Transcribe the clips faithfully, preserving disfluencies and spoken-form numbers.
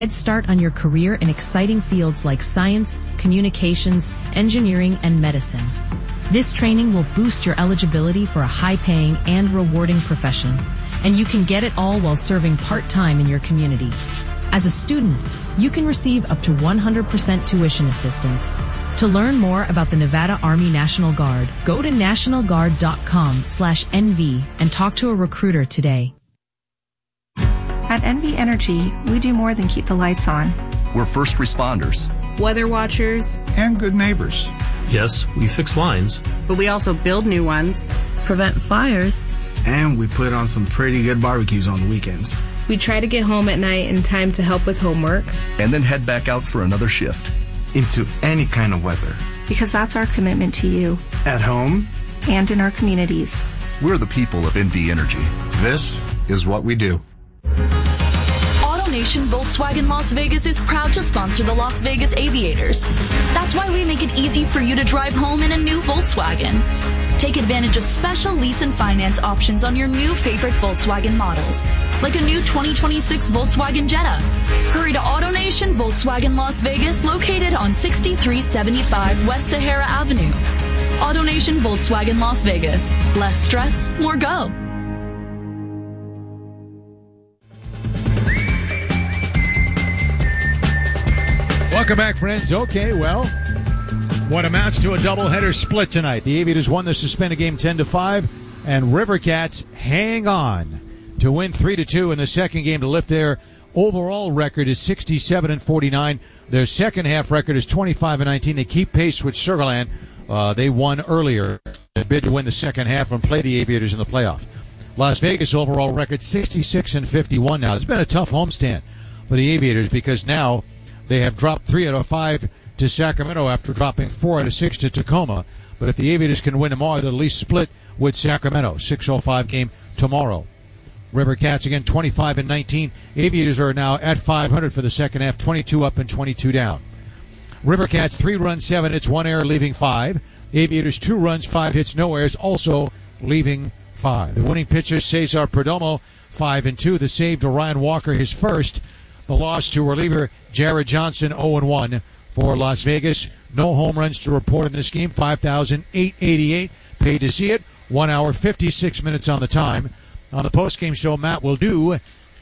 Head start on your career in exciting fields like science, communications, engineering, and medicine. This training will boost your eligibility for a high-paying and rewarding profession, and you can get it all while serving part-time in your community. As a student, you can receive up to one hundred percent tuition assistance. To learn more about the Nevada Army National Guard, go to national guard dot com slash N V and talk to a recruiter today. At N V Energy, we do more than keep the lights on. We're first responders, weather watchers, and good neighbors. Yes, we fix lines, but we also build new ones, prevent fires, and we put on some pretty good barbecues on the weekends. We try to get home at night in time to help with homework, and then head back out for another shift. Into any kind of weather. Because that's our commitment to you. At home. And in our communities. We're the people of N V Energy. This is what we do. AutoNation Volkswagen Las Vegas is proud to sponsor the Las Vegas Aviators. That's why we make it easy for you to drive home in a new Volkswagen. Take advantage of special lease and finance options on your new favorite Volkswagen models, like a new twenty twenty-six Volkswagen Jetta. Hurry to AutoNation Volkswagen Las Vegas, located on sixty-three seventy-five West Sahara Avenue. AutoNation Volkswagen Las Vegas. Less stress, more go. Welcome back, friends. Okay, well, what amounts to a doubleheader split tonight. The Aviators won the suspended game ten to five, and River Cats hang on to win three to two in the second game to lift their overall record is sixty-seven and forty-nine. Their second half record is twenty-five and nineteen. They keep pace with Sugar Land. Uh, they won earlier. They bid to win the second half and play the Aviators in the playoffs. Las Vegas overall record sixty-six and fifty-one now. It's been a tough homestand for the Aviators because now they have dropped three out of five to Sacramento after dropping four out of six to Tacoma. But if the Aviators can win tomorrow, they'll at least split with Sacramento. six oh five game tomorrow. River Cats again twenty-five and nineteen. Aviators are now at five hundred for the second half, twenty-two up and twenty-two down. River Cats three runs, seven hits, one error, leaving five. Aviators two runs, five hits, no errors, also leaving five. The winning pitcher Cesar Perdomo, five and two. The save to Ryan Walker, his first. The loss to reliever Jared Johnson, oh and one for Las Vegas. No home runs to report in this game. five thousand eight hundred eighty-eight paid to see it. One hour, fifty-six minutes on the time. On the postgame show, Matt will do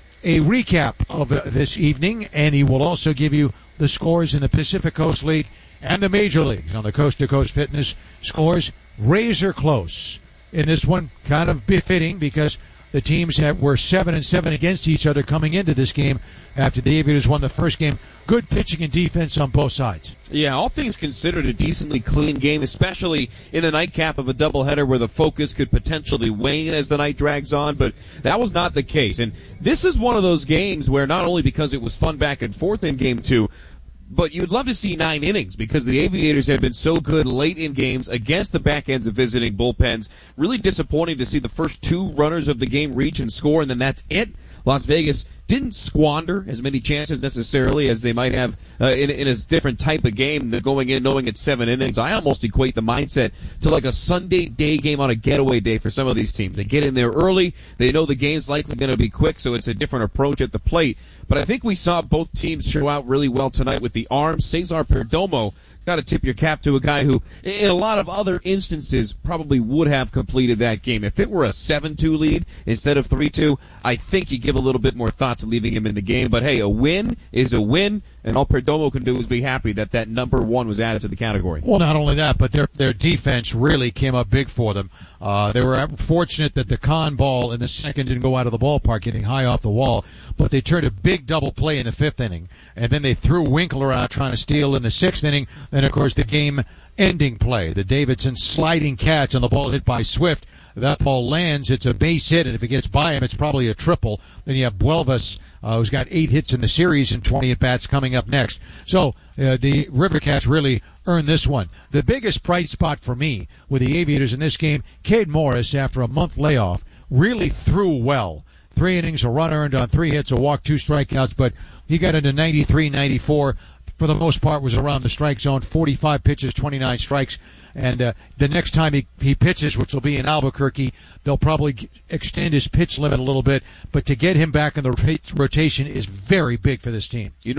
a recap of uh, this evening, and he will also give you the scores in the Pacific Coast League and the Major Leagues on the Coast to Coast Fitness scores. Razor close in this one, kind of befitting because the teams have, were seven and seven against each other coming into this game after the Aviators won the first game. Good pitching and defense on both sides. Yeah, all things considered, a decently clean game, especially in the nightcap of a doubleheader where the focus could potentially wane as the night drags on, but that was not the case. And this is one of those games where not only because it was fun back and forth in game two, but you'd love to see nine innings because the Aviators have been so good late in games against the back ends of visiting bullpens. Really disappointing to see the first two runners of the game reach and score, and then that's it. Las Vegas didn't squander as many chances necessarily as they might have uh, in, in a different type of game than going in knowing it's seven innings. I almost equate the mindset to like a Sunday day game on a getaway day for some of these teams. They get in there early. They know the game's likely going to be quick, so it's a different approach at the plate. But I think we saw both teams show out really well tonight with the arms. Cesar Perdomo, got to tip your cap to a guy who, in a lot of other instances, probably would have completed that game. If it were a seven two lead instead of three two, I think you give a little bit more thought to leaving him in the game. But, hey, a win is a win, and all Perdomo can do is be happy that that number one was added to the category. Well, not only that, but their their defense really came up big for them. Uh, they were fortunate that the con ball in the second didn't go out of the ballpark, getting high off the wall, but they turned a big double play in the fifth inning, and then they threw Winkler out trying to steal in the sixth inning. And, of course, the game-ending play, the Davidson sliding catch on the ball hit by Swift. That ball lands, it's a base hit, and if it gets by him, it's probably a triple. Then you have Buelvas, uh, who's got eight hits in the series and twenty at-bats coming up next. So uh, the River Cats really earned this one. The biggest bright spot for me with the Aviators in this game, Cade Morris, after a month layoff, really threw well. Three innings, a run earned on three hits, a walk, two strikeouts, but he got into ninety-three ninety-four. for the most part, was around the strike zone. forty-five pitches, twenty-nine strikes. And uh, the next time he, he pitches, which will be in Albuquerque, they'll probably g- extend his pitch limit a little bit. But to get him back in the rota- rotation is very big for this team. You know